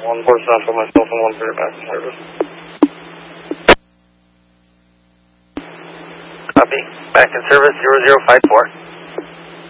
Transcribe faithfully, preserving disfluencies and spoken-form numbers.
one person for myself and one for your back in service. Copy. Back in service zero zero five four.